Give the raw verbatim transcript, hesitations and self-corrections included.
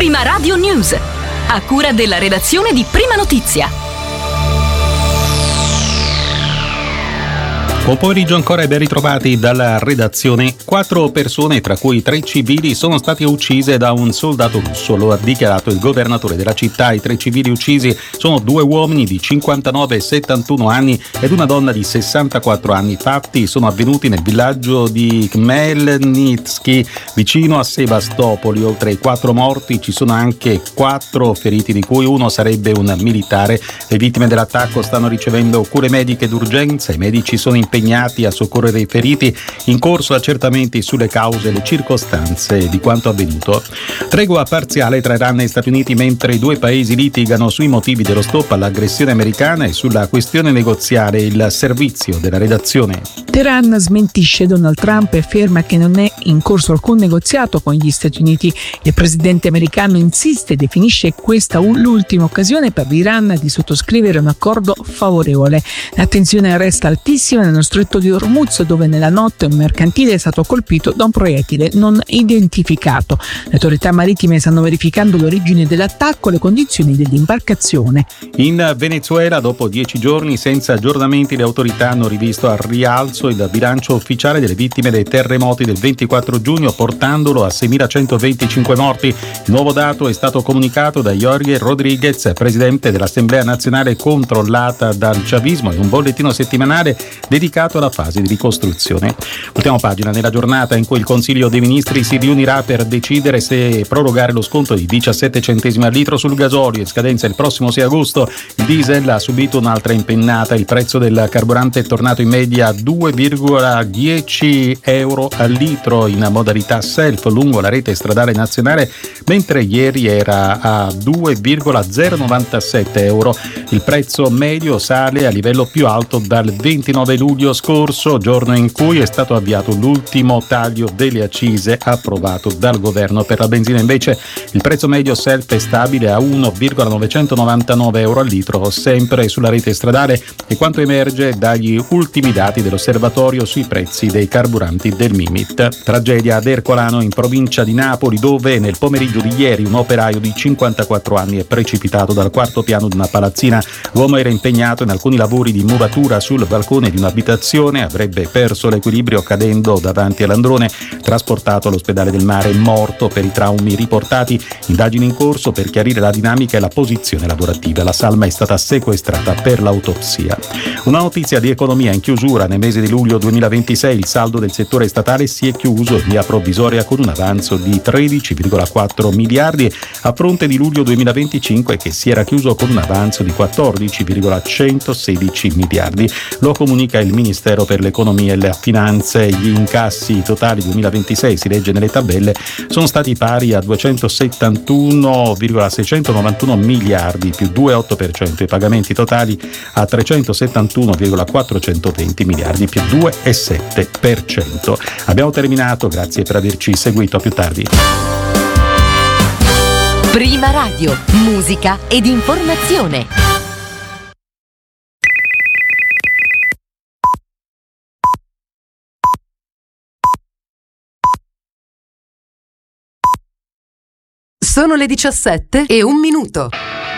Prima Radio News, a cura della redazione di Prima Notizia. Buon pomeriggio ancora e ben ritrovati dalla redazione. Quattro persone, tra cui tre civili, sono state uccise da un soldato russo, lo ha dichiarato il governatore della città. I tre civili uccisi sono due uomini di cinquantanove e settantuno anni ed una donna di sessantaquattro anni. I fatti sono avvenuti nel villaggio di Khmelnytsky, vicino a Sebastopoli. Oltre ai quattro morti ci sono anche quattro feriti, di cui uno sarebbe un militare. Le vittime dell'attacco stanno ricevendo cure mediche d'urgenza. I medici sono in impegnati a soccorrere i feriti, in corso accertamenti sulle cause e le circostanze di quanto avvenuto. Tregua parziale tra Iran e Stati Uniti mentre i due paesi litigano sui motivi dello stop all'aggressione americana e sulla questione negoziale. Il servizio della redazione. Teheran smentisce Donald Trump e afferma che non è in corso alcun negoziato con gli Stati Uniti. Il presidente americano insiste e definisce questa l'ultima occasione per l'Iran di sottoscrivere un accordo favorevole. L'attenzione resta altissima nello stretto di Hormuz, dove nella notte un mercantile è stato colpito da un proiettile non identificato. Le autorità marittime stanno verificando l'origine dell'attacco e le condizioni dell'imbarcazione. In Venezuela, dopo dieci giorni senza aggiornamenti, le autorità hanno rivisto al rialzo il bilancio ufficiale delle vittime dei terremoti del ventiquattro giugno, portandolo a seimilacentoventicinque morti. Il nuovo dato è stato comunicato da Jorge Rodriguez, presidente dell'Assemblea nazionale controllata dal chavismo, in un bollettino settimanale dedicato alla fase di ricostruzione. Ultima pagina nella giornata in cui il Consiglio dei Ministri si riunirà per decidere se prorogare lo sconto di diciassette centesimi al litro sul gasolio, in scadenza il prossimo sei agosto. Il diesel ha subito un'altra impennata, il prezzo del carburante è tornato in media a due virgola dieci euro al litro in modalità self lungo la rete stradale nazionale, mentre ieri era a due virgola zero novantasette euro. Il prezzo medio sale a livello più alto dal ventinove luglio scorso, giorno in cui è stato avviato l'ultimo taglio delle accise approvato dal governo. Per la benzina invece il prezzo medio self è stabile a uno virgola novecentonovantanove euro al litro, sempre sulla rete stradale, e quanto emerge dagli ultimi dati dell'osservatorio sui prezzi dei carburanti del Mimit. Tragedia ad Ercolano, in provincia di Napoli, dove nel pomeriggio di ieri un operaio di cinquantaquattro anni è precipitato dal quarto piano di una palazzina. L'uomo era impegnato in alcuni lavori di muratura sul balcone di un'abitazione, avrebbe perso l'equilibrio cadendo davanti all'androne, trasportato all'ospedale del Mare, morto per i traumi riportati. Indagini in corso per chiarire la dinamica e la posizione lavorativa. La salma è stata sequestrata per l'autopsia. Una notizia di economia in chiusura: nel mese di luglio duemilaventisei il saldo del settore statale si è chiuso in via provvisoria con un avanzo di tredici virgola quattro miliardi, a fronte di luglio duemilaventicinque che si era chiuso con un avanzo di quattordici virgola centosedici miliardi. Lo comunica il Ministero per l'Economia e le Finanze. Gli incassi totali duemilaventisei, si legge nelle tabelle, sono stati pari a duecentosettantuno virgola seicentonovantuno miliardi, più due virgola otto per cento. I pagamenti totali a trecentosettantuno virgola quattrocentoventi miliardi, più due virgola sette per cento. Abbiamo terminato, grazie per averci seguito, a più tardi. Prima Radio, musica ed informazione. Sono le diciassette e un minuto.